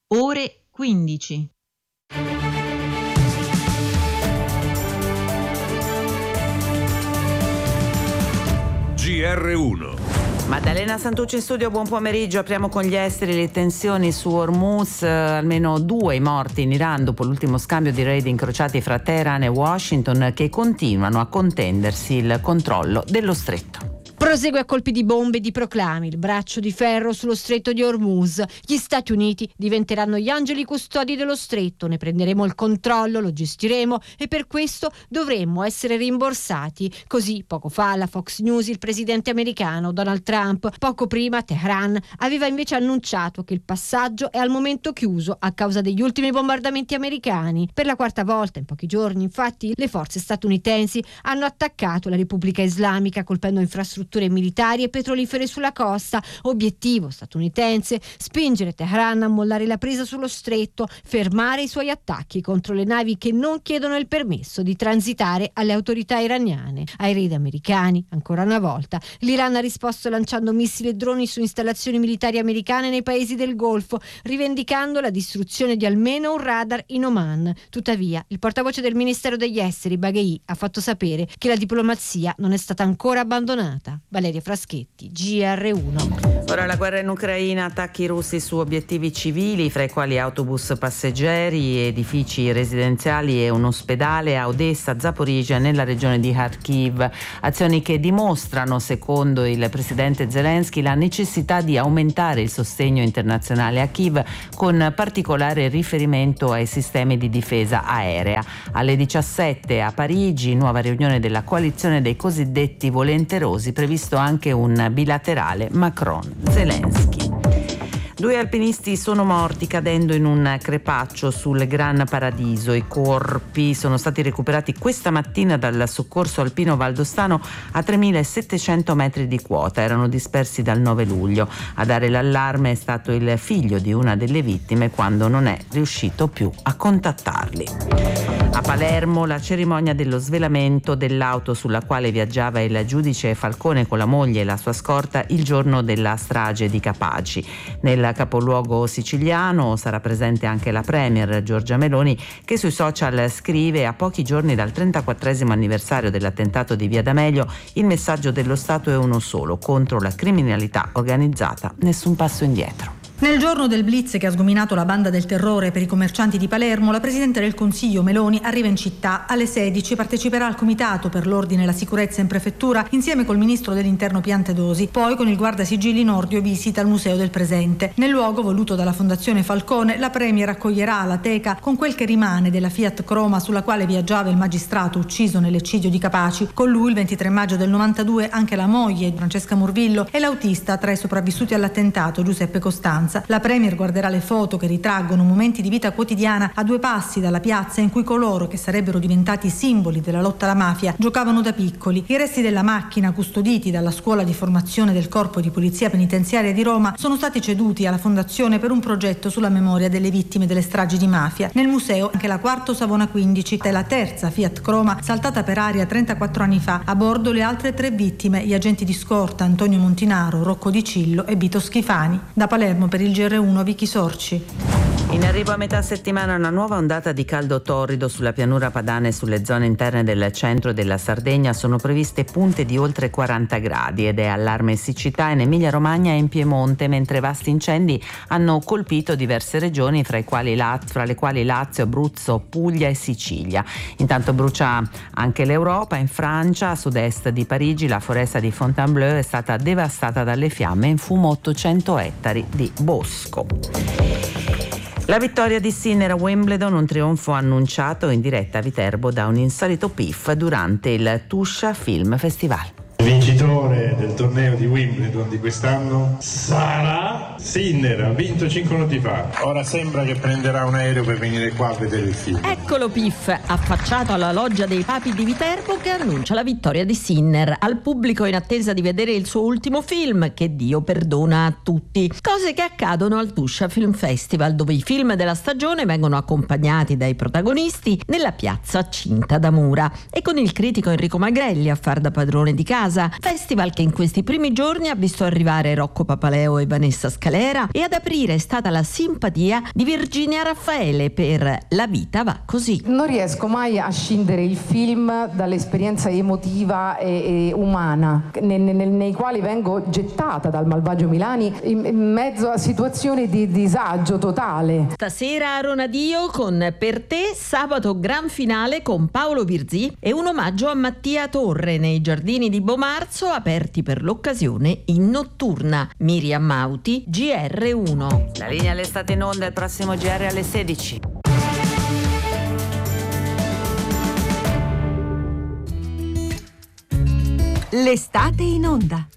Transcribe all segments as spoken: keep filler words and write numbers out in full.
ore quindici. G R uno. Maddalena Santucci in studio, buon pomeriggio. Apriamo con gli esteri. Le tensioni su Hormuz, eh, almeno due i morti in Iran dopo l'ultimo scambio di raid incrociati fra Teheran e Washington, che continuano a contendersi il controllo dello stretto. Prosegue a colpi di bombe e di proclami il braccio di ferro sullo stretto di Hormuz. Gli Stati Uniti diventeranno gli angeli custodi dello stretto, ne prenderemo il controllo, lo gestiremo e per questo dovremmo essere rimborsati. Così poco fa alla Fox News il presidente americano Donald Trump. Poco prima Teheran aveva invece annunciato che il passaggio è al momento chiuso a causa degli ultimi bombardamenti americani. Per la quarta volta in pochi giorni, infatti, le forze statunitensi hanno attaccato la Repubblica Islamica colpendo infrastrutture militari e petrolifere sulla costa. Obiettivo statunitense: spingere Teheran a mollare la presa sullo stretto, fermare i suoi attacchi contro le navi che non chiedono il permesso di transitare alle autorità iraniane. Ai raid americani, ancora una volta, l'Iran ha risposto lanciando missili e droni su installazioni militari americane nei paesi del Golfo, rivendicando la distruzione di almeno un radar in Oman. Tuttavia, il portavoce del Ministero degli Esteri, Baghei, ha fatto sapere che la diplomazia non è stata ancora abbandonata. Valeria Fraschetti, G R uno. Ora la guerra in Ucraina, attacchi russi su obiettivi civili, fra i quali autobus passeggeri, edifici residenziali e un ospedale a Odessa, Zaporizhzhia, nella regione di Kharkiv. Azioni che dimostrano, secondo il presidente Zelensky, la necessità di aumentare il sostegno internazionale a Kiev, con particolare riferimento ai sistemi di difesa aerea. Alle diciassette a Parigi, nuova riunione della coalizione dei cosiddetti volenterosi, previsto anche un bilaterale Macron-Zelensky. Due alpinisti sono morti cadendo in un crepaccio sul Gran Paradiso. I corpi sono stati recuperati questa mattina dal soccorso alpino valdostano a tremilasettecento metri di quota. Erano dispersi dal nove luglio. A dare l'allarme è stato il figlio di una delle vittime, quando non è riuscito più a contattarli. A Palermo la cerimonia dello svelamento dell'auto sulla quale viaggiava il giudice Falcone con la moglie e la sua scorta il giorno della strage di Capaci. Nel capoluogo siciliano sarà presente anche la premier Giorgia Meloni, che sui social scrive: a pochi giorni dal trentaquattresimo anniversario dell'attentato di Via D'Amelio, il messaggio dello Stato è uno solo: contro la criminalità organizzata nessun passo indietro. Nel giorno del blitz che ha sgominato la banda del terrore per i commercianti di Palermo, la Presidente del Consiglio Meloni arriva in città. Alle sedici parteciperà al Comitato per l'Ordine e la Sicurezza in Prefettura insieme col Ministro dell'Interno Piantedosi. Poi con il Guardasigilli Nordio visita il Museo del Presente. Nel luogo voluto dalla Fondazione Falcone, la Premier accoglierà la teca con quel che rimane della Fiat Croma sulla quale viaggiava il magistrato ucciso nell'eccidio di Capaci. Con lui il ventitré maggio del novantadue anche la moglie Francesca Morvillo e l'autista tra i sopravvissuti all'attentato Giuseppe Costanza. La Premier guarderà le foto che ritraggono momenti di vita quotidiana a due passi dalla piazza in cui coloro che sarebbero diventati simboli della lotta alla mafia giocavano da piccoli. I resti della macchina, custoditi dalla scuola di formazione del Corpo di Polizia Penitenziaria di Roma, sono stati ceduti alla Fondazione per un progetto sulla memoria delle vittime delle stragi di mafia. Nel museo anche la Quarto Savona quindici e la terza Fiat Croma saltata per aria trentaquattro anni fa. A bordo le altre tre vittime, gli agenti di scorta Antonio Montinaro, Rocco Di Cillo e Vito Schifani. Da Palermo per il G R uno, Vicky Sorci. In arrivo a metà settimana una nuova ondata di caldo torrido sulla pianura padana e sulle zone interne del centro della Sardegna. Sono previste punte di oltre quaranta gradi ed è allarme siccità in Emilia-Romagna e in Piemonte, mentre vasti incendi hanno colpito diverse regioni, fra, i quali Lazio, fra le quali Lazio, Abruzzo, Puglia e Sicilia. Intanto brucia anche l'Europa. In Francia, a sud-est di Parigi, la foresta di Fontainebleau è stata devastata dalle fiamme e in fumo ottocento ettari di bosco. La vittoria di Sinner a Wimbledon, un trionfo annunciato in diretta a Viterbo da un insolito P I F durante il Tuscia Film Festival. Il vincitore del torneo di Wimbledon di quest'anno sarà Sinner, ha vinto cinque minuti fa. Ora sembra che prenderà un aereo per venire qua a vedere il film. Eccolo P I F, affacciato alla loggia dei Papi di Viterbo, che annuncia la vittoria di Sinner. Al pubblico in attesa di vedere il suo ultimo film, Che Dio perdona a tutti. Cose che accadono al Tuscia Film Festival, dove i film della stagione vengono accompagnati dai protagonisti nella piazza cinta da mura. E con il critico Enrico Magrelli a far da padrone di casa. Festival che in questi primi giorni ha visto arrivare Rocco Papaleo e Vanessa Scammella scalera, e ad aprire è stata la simpatia di Virginia Raffaele per La vita va così. Non riesco mai a scindere il film dall'esperienza emotiva e, e umana ne, ne, nei quali vengo gettata dal malvagio Milani in, in mezzo a situazioni di disagio totale. Stasera a Ronadio con Per te, sabato gran finale con Paolo Virzì e un omaggio a Mattia Torre nei giardini di Bomarzo, aperti per l'occasione in notturna. Miriam Mauti, G R uno. La linea all'estate in onda, il prossimo G R alle sedici. L'estate in onda.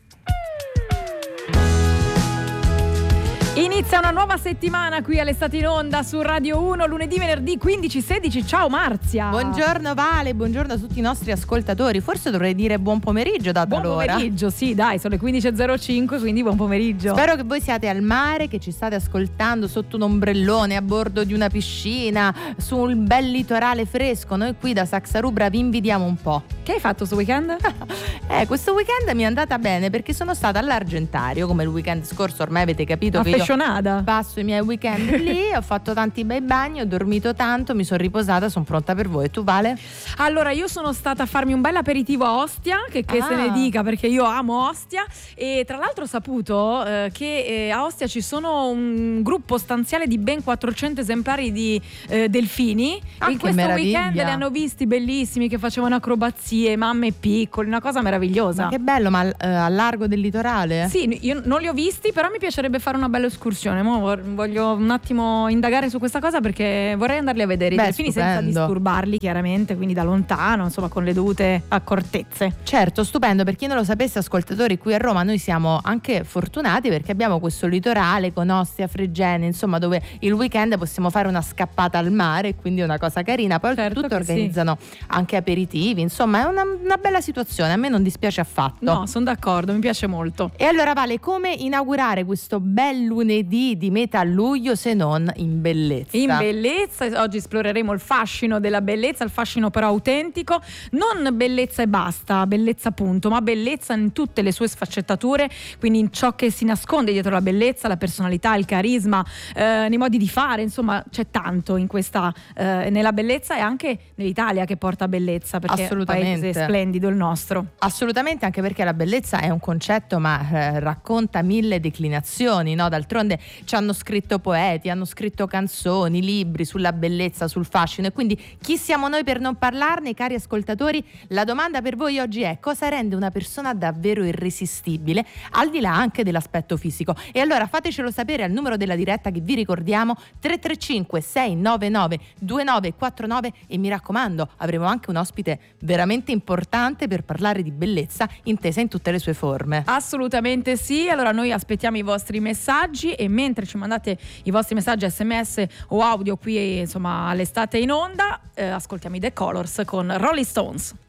Inizia una nuova settimana qui all'Estate in Onda su Radio uno, lunedì, venerdì quindici sedici. Ciao Marzia. Buongiorno Vale, buongiorno a tutti i nostri ascoltatori. Forse dovrei dire buon pomeriggio data Buon l'ora. pomeriggio, sì dai, sono le quindici e zero cinque, quindi buon pomeriggio. Spero che voi siate al mare, che ci state ascoltando sotto un ombrellone, a bordo di una piscina, su un bel litorale fresco. Noi qui da Saxa Rubra vi invidiamo un po'. Che hai fatto sto weekend? eh, questo weekend mi è andata bene perché sono stata all'Argentario, come il weekend scorso. Ormai avete capito che io passo i miei weekend lì, ho fatto tanti bei bagni, ho dormito tanto, mi sono riposata, sono pronta per voi. E tu, Vale? Allora, io sono stata a farmi un bel aperitivo a Ostia, che, che ah. se ne dica, perché io amo Ostia. E tra l'altro ho saputo eh, che eh, a Ostia ci sono un gruppo stanziale di ben quattrocento esemplari di eh, delfini. Ah, in che questo meraviglia. weekend li hanno visti bellissimi, che facevano acrobazie, mamme piccoli, una cosa meravigliosa. Ma che bello, ma eh, a largo del litorale? Sì, io non li ho visti, però mi piacerebbe fare una bella escursione. Mo voglio un attimo indagare su questa cosa, perché vorrei andarli a vedere. Beh, i delfini senza disturbarli, chiaramente, quindi da lontano, insomma, con le dovute accortezze. Certo, stupendo. Per chi non lo sapesse, ascoltatori, qui a Roma noi siamo anche fortunati perché abbiamo questo litorale con Ostia, Fregene, insomma, dove il weekend possiamo fare una scappata al mare, quindi è una cosa carina. Poi certo oltretutto organizzano sì. anche aperitivi, insomma è una, una bella situazione, a me non dispiace affatto. No, sono d'accordo, mi piace molto. E allora Vale, come inaugurare questo bel lunedì di metà luglio se non in bellezza? In bellezza, oggi esploreremo il fascino della bellezza, il fascino però autentico, non bellezza e basta, bellezza appunto, ma bellezza in tutte le sue sfaccettature, quindi in ciò che si nasconde dietro la bellezza, la personalità, il carisma, eh, nei modi di fare, insomma c'è tanto in questa, eh, nella bellezza, e anche nell'Italia che porta bellezza, perché è un paese splendido il nostro. Assolutamente, anche perché la bellezza è un concetto ma eh, racconta mille declinazioni, no? D'altronde ci hanno scritto poeti, hanno scritto canzoni, libri sulla bellezza, sul fascino, e quindi chi siamo noi per non parlarne, cari ascoltatori? La domanda per voi oggi è: cosa rende una persona davvero irresistibile, al di là anche dell'aspetto fisico? E allora fatecelo sapere al numero della diretta che vi ricordiamo, tre tre cinque sei nove nove due nove quattro nove, e mi raccomando, avremo anche un ospite veramente importante per parlare di bellezza intesa in tutte le sue forme. Assolutamente sì, allora noi aspettiamo i vostri messaggi, e mentre ci mandate i vostri messaggi sms o audio qui insomma all'Estate in Onda, eh, ascoltiamo i The Colors con Rolling Stones.